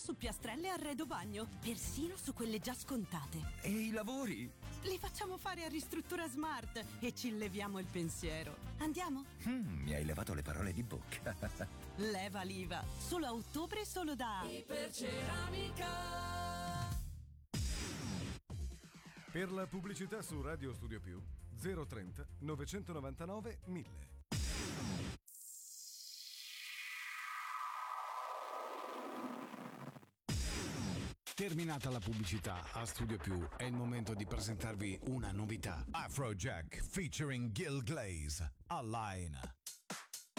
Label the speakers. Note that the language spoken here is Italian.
Speaker 1: su piastrelle e arredo bagno, persino su quelle già scontate.
Speaker 2: E i lavori?
Speaker 1: Li facciamo fare a Ristruttura Smart e ci leviamo il pensiero. Andiamo?
Speaker 2: Mi hai levato le parole di bocca.
Speaker 1: Leva l'IVA. Solo a ottobre, solo da Iperceramica.
Speaker 3: Per la pubblicità su Radio Studio Più 030 999 1000.
Speaker 4: Terminata la pubblicità, a Studio Più è il momento di presentarvi una novità.
Speaker 5: Afrojack featuring Gil Glaze, Online.